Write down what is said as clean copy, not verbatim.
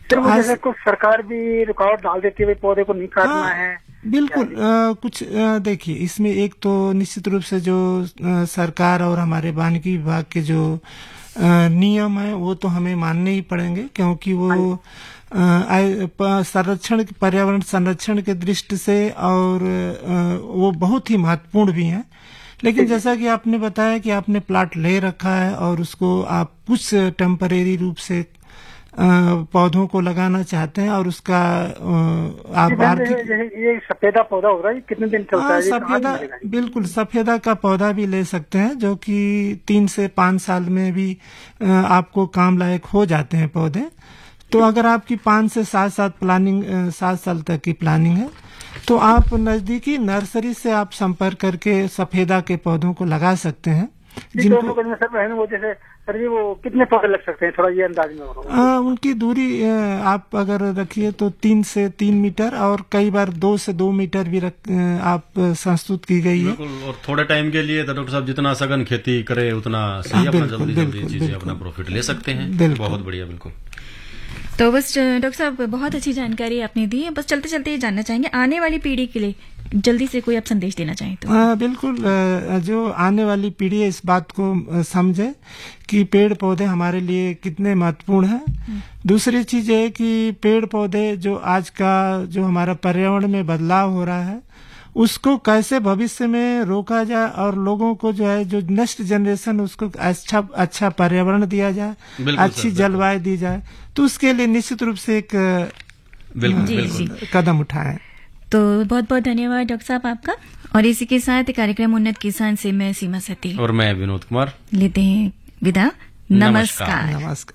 तो जैसे कुछ सरकार भी रुकावट डाल देती है, पौधे को नहीं काटना है। बिल्कुल। कुछ देखिए, इसमें एक तो निश्चित रूप से जो सरकार और हमारे वानिकी विभाग के जो नियम है वो तो हमें मानने ही पड़ेंगे, क्योंकि वो संरक्षण, पर्यावरण संरक्षण के दृष्टि से और वो बहुत ही महत्वपूर्ण भी हैं। लेकिन जैसा कि आपने बताया कि आपने प्लाट ले रखा है और उसको आप कुछ टेम्परेरी रूप से पौधों को लगाना चाहते हैं और उसका आप आर्थिक, ये सफेदा पौधा होगा, ये कितने दिन चलता है? सफेदा, बिल्कुल सफेदा का पौधा भी ले सकते हैं, जो कि 3 से 5 साल में भी आपको काम लायक हो जाते हैं पौधे। तो अगर आपकी 5 से 7 साल तक की प्लानिंग है तो आप नजदीकी नर्सरी से आप संपर्क करके सफेदा के पौधों को लगा सकते हैं। जिनको सर वो जैसे सर जी वो कितने पौधे लग सकते हैं, थोड़ा ये अंदाज में हो? उनकी दूरी आप अगर रखिए तो 3 से 3 मीटर और कई बार 2 से 2 मीटर भी आप संस्तुत की गई है। और थोड़े टाइम के लिए डॉक्टर साहब जितना सघन खेती करे उतना सही, अपना जल्दी चीजें अपना प्रॉफिट ले सकते हैं। बहुत बढ़िया, बिल्कुल। तो बस डॉक्टर साहब बहुत अच्छी जानकारी आपने दी है। बस चलते चलते ये जानना चाहेंगे, आने वाली पीढ़ी के लिए जल्दी से कोई आप संदेश देना चाहें तो? बिल्कुल। जो आने वाली पीढ़ी है इस बात को समझे कि पेड़ पौधे हमारे लिए कितने महत्वपूर्ण हैं। दूसरी चीज है कि पेड़ पौधे जो आज का जो हमारा पर्यावरण में बदलाव हो रहा है उसको कैसे भविष्य में रोका जाए और लोगों को जो है जो नेक्स्ट जनरेशन उसको अच्छा पर्यावरण दिया जाए, अच्छी जलवायु दी जाए, तो उसके लिए निश्चित रूप से एक कदम उठाएं। तो बहुत बहुत धन्यवाद डॉक्टर साहब आपका। और इसी के साथ कार्यक्रम उन्नत किसान से मैं सीमा सती और मैं विनोद कुमार लेते हैं विदा। नमस्कार।